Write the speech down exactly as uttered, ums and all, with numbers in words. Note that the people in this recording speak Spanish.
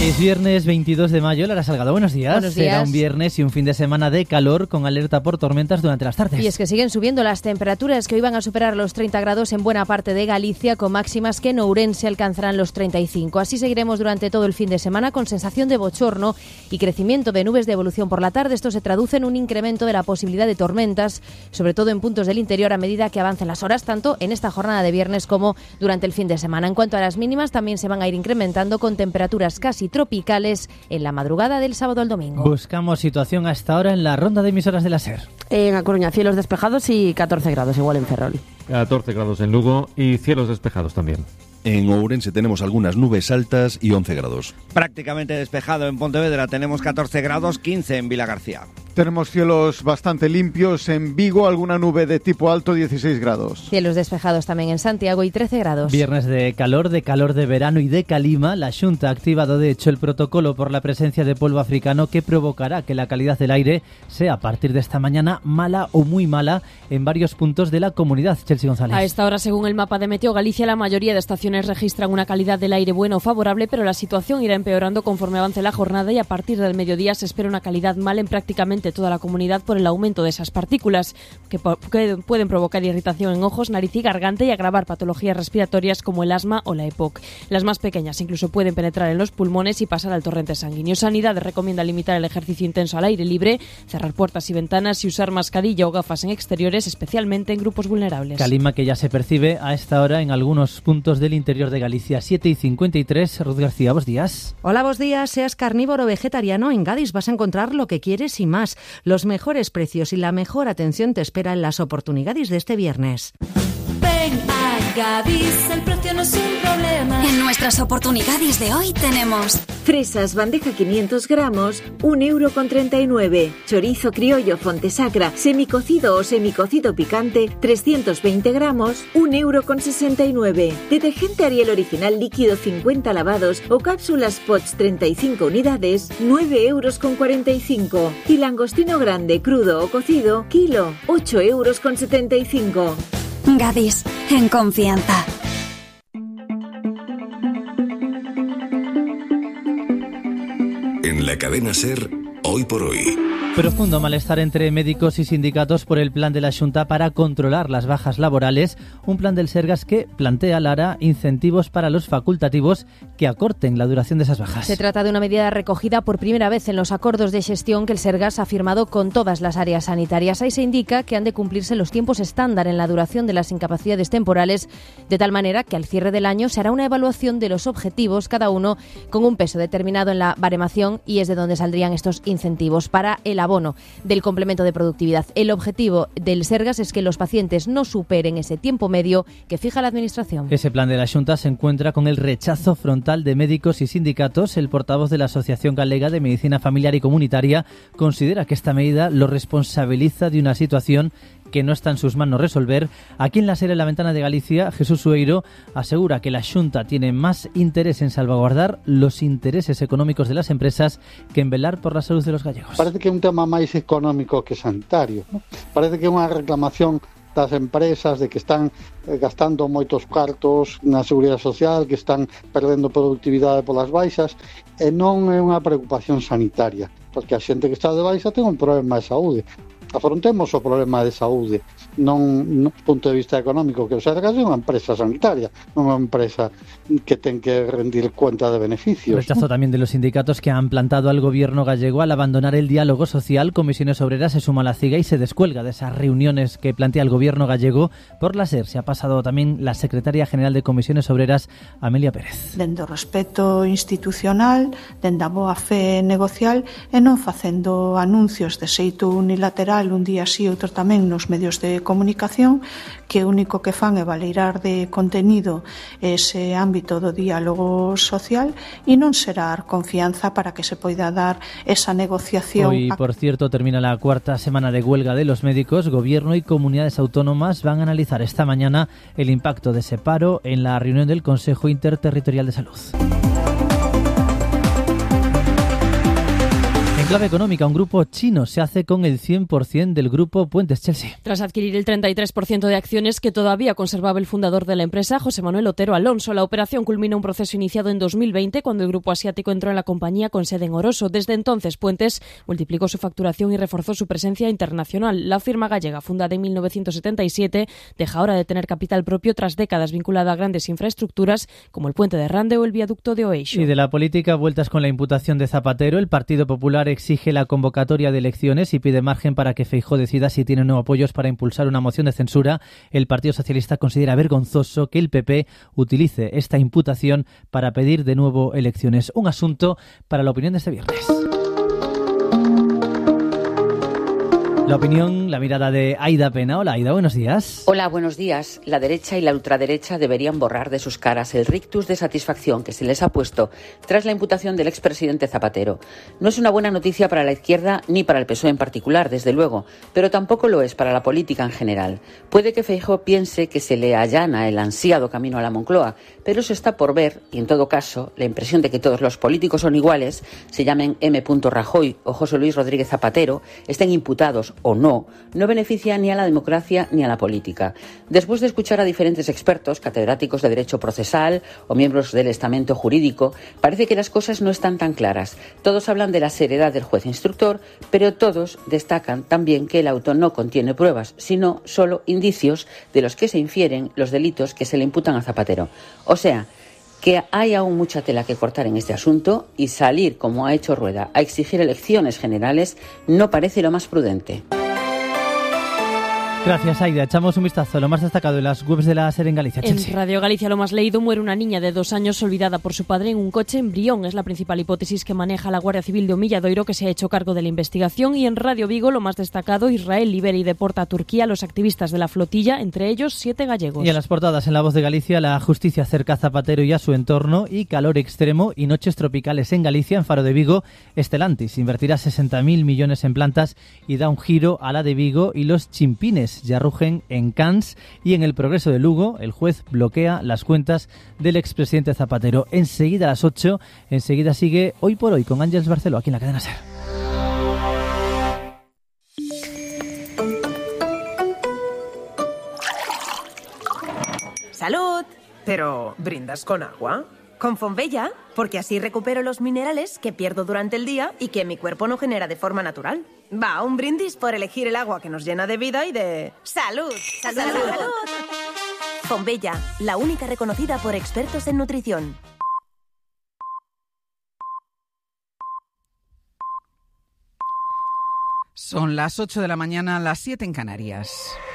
Es viernes veintidós de mayo, Lara Salgado, buenos días. Buenos días. Será un viernes y un fin de semana de calor con alerta por tormentas durante las tardes. Y es que siguen subiendo las temperaturas, que hoy van a superar los treinta grados en buena parte de Galicia, con máximas que en Ourense alcanzarán los treinta y cinco. Así seguiremos durante todo el fin de semana con sensación de bochorno y crecimiento de nubes de evolución por la tarde. Esto se traduce en un incremento de la posibilidad de tormentas, sobre todo en puntos del interior a medida que avancen las horas, tanto en esta jornada de viernes como durante el fin de semana. En cuanto a las mínimas, también se van a ir incrementando con temperaturas casi tropicales en la madrugada del sábado al domingo. Buscamos situación hasta ahora en la ronda de emisoras de la SER. En A Coruña, cielos despejados y catorce grados, igual en Ferrol. catorce grados en Lugo y cielos despejados también. En Ourense tenemos algunas nubes altas y once grados. Prácticamente despejado en Pontevedra, tenemos catorce grados, quince en Vilagarcía. Tenemos cielos bastante limpios en Vigo, alguna nube de tipo alto, dieciséis grados. Cielos despejados también en Santiago y trece grados. Viernes de calor, de calor de verano y de calima. La Xunta ha activado de hecho el protocolo por la presencia de polvo africano que provocará que la calidad del aire sea a partir de esta mañana mala o muy mala en varios puntos de la comunidad. Chelsea González. A esta hora, según el mapa de Meteo Galicia, la mayoría de estaciones registran una calidad del aire buena o favorable, pero la situación irá empeorando conforme avance la jornada y a partir del mediodía se espera una calidad mala en prácticamente toda la comunidad por el aumento de esas partículas que, po- que pueden provocar irritación en ojos, nariz y garganta y agravar patologías respiratorias como el asma o la E P O C. Las más pequeñas incluso pueden penetrar en los pulmones y pasar al torrente sanguíneo. Sanidad recomienda limitar el ejercicio intenso al aire libre, cerrar puertas y ventanas y usar mascarilla o gafas en exteriores, especialmente en grupos vulnerables. Calima que ya se percibe a esta hora en algunos puntos del interior de Galicia. Siete y cincuenta y tres. Ruth García, buenos días. Hola, buenos días. Seas carnívoro o vegetariano, en Gadis vas a encontrar lo que quieres y más. Los mejores precios y la mejor atención te espera en las oportunidades de este viernes. Ven a Gadis, el precio no es un problema. En nuestras oportunidades de hoy tenemos fresas bandeja quinientos gramos, un euro con treinta y nueve. Chorizo criollo Fontesacra, semicocido o semicocido picante, trescientos veinte gramos, un euro con sesenta y nueve. Detergente Ariel original líquido cincuenta lavados o cápsulas Potts treinta y cinco unidades, nueve euros con cuarenta y cinco. Y langostino grande, crudo o cocido, kilo, ocho euros con setenta y cinco. Gadis, en confianza. En la cadena SER, hoy por hoy. Profundo malestar entre médicos y sindicatos por el plan de la Xunta para controlar las bajas laborales, un plan del Sergas que plantea, Lara, incentivos para los facultativos que acorten la duración de esas bajas. Se trata de una medida recogida por primera vez en los acuerdos de gestión que el Sergas ha firmado con todas las áreas sanitarias. Ahí se indica que han de cumplirse los tiempos estándar en la duración de las incapacidades temporales, de tal manera que al cierre del año se hará una evaluación de los objetivos, cada uno con un peso determinado en la baremación, y es de donde saldrían estos incentivos para el abono del complemento de productividad. El objetivo del Sergas es que los pacientes no superen ese tiempo medio que fija la Administración. Ese plan de la Xunta se encuentra con el rechazo frontal de médicos y sindicatos. El portavoz de la Asociación Galega de Medicina Familiar y Comunitaria considera que esta medida lo responsabiliza de una situación que no está en sus manos resolver. Aquí en la SER, en la Ventana de Galicia, Jesús Sueiro asegura que la Xunta tiene más interés en salvaguardar los intereses económicos de las empresas que en velar por la salud de los gallegos. Parece que é un tema máis económico que sanitario, ¿no? Parece que é unha reclamación das empresas de que están gastando moitos cartos na seguridade social, que están perdendo productividade polas baixas, e non é unha preocupación sanitaria, porque a xente que está de baixa ten un problema de saúde. Afrontemos o problema de saúde, non no punto de vista económico, que o Sergas é unha empresa sanitaria, non é unha empresa que ten que rendir cuenta de beneficios. Rechazo también de los sindicatos que han plantado al gobierno gallego al abandonar el diálogo social. Comisiones Obreras se suma a la ciga y se descuelga de esas reuniones que plantea el gobierno gallego. Por la SER se ha pasado también la secretaria general de Comisiones Obreras, Amelia Pérez. Dende o respeto institucional, dende a boa fe negocial e non facendo anuncios de xeito unilateral un día sí, outro tamén nos medios de comunicación, que o único que fan é valeirar de contenido ese ámbito do diálogo social e non xerar confianza para que se poida dar esa negociación. Hoy, por cierto, termina la cuarta semana de huelga de los médicos. Gobierno y comunidades autónomas van a analizar esta mañana el impacto de ese paro en la reunión del Consejo Interterritorial de Salud. En clave económica, un grupo chino se hace con el cien por ciento del grupo Puentes Chelsea. Tras adquirir el treinta y tres por ciento de acciones que todavía conservaba el fundador de la empresa, José Manuel Otero Alonso, la operación culmina un proceso iniciado en dos mil veinte cuando el grupo asiático entró en la compañía con sede en Oroso. Desde entonces, Puentes multiplicó su facturación y reforzó su presencia internacional. La firma gallega, fundada en mil novecientos setenta y siete, deja ahora de tener capital propio tras décadas vinculada a grandes infraestructuras como el puente de Rande o el viaducto de Oeixo. Y de la política, vueltas con la imputación de Zapatero. El Partido Popular exige la convocatoria de elecciones y pide margen para que Feijóo decida si tiene nuevos apoyos para impulsar una moción de censura. El Partido Socialista considera vergonzoso que el P P utilice esta imputación para pedir de nuevo elecciones. Un asunto para la opinión de este viernes. La opinión, la mirada de Aida Pena. Hola, Aida, buenos días. Hola, buenos días. La derecha y la ultraderecha deberían borrar de sus caras el rictus de satisfacción que se les ha puesto tras la imputación del expresidente Zapatero. No es una buena noticia para la izquierda ni para el P S O E en particular, desde luego, pero tampoco lo es para la política en general. Puede que Feijóo piense que se le allana el ansiado camino a la Moncloa, pero eso está por ver y, en todo caso, la impresión de que todos los políticos son iguales, se llamen M. Rajoy o José Luis Rodríguez Zapatero, estén imputados o no, no beneficia ni a la democracia ni a la política. Después de escuchar a diferentes expertos, catedráticos de derecho procesal o miembros del estamento jurídico, parece que las cosas no están tan claras. Todos hablan de la seriedad del juez instructor, pero todos destacan también que el auto no contiene pruebas, sino solo indicios de los que se infieren los delitos que se le imputan a Zapatero. O sea, que hay aún mucha tela que cortar en este asunto y salir, como ha hecho Rueda, a exigir elecciones generales no parece lo más prudente. Gracias, Aida. Echamos un vistazo a lo más destacado en las webs de la SER en Galicia. Chelsea. En Radio Galicia lo más leído: muere una niña de dos años olvidada por su padre en un coche en Brión. Es la principal hipótesis que maneja la Guardia Civil de Omilladoiro, que se ha hecho cargo de la investigación. Y en Radio Vigo lo más destacado: Israel libera y deporta a Turquía a los activistas de la flotilla, entre ellos siete gallegos. Y en las portadas, en La Voz de Galicia, la justicia cerca a Zapatero y a su entorno, y calor extremo y noches tropicales en Galicia. En Faro de Vigo, Stellantis invertirá sesenta mil millones en plantas y da un giro a la de Vigo, y los chimpines ya rugen en Cans. Y en El Progreso de Lugo, el juez bloquea las cuentas del expresidente Zapatero. Enseguida a las ocho, enseguida sigue Hoy por Hoy con Ángeles Barceló, aquí en la cadena SER. ¡Salud! Pero, ¿brindas con agua? Con Fonbella, porque así recupero los minerales que pierdo durante el día y que mi cuerpo no genera de forma natural. Va, un brindis por elegir el agua que nos llena de vida y de... ¡Salud! ¡Salud! ¡Salud! ¡Salud! Fonbella, la única reconocida por expertos en nutrición. Son las ocho de la mañana, las siete en Canarias.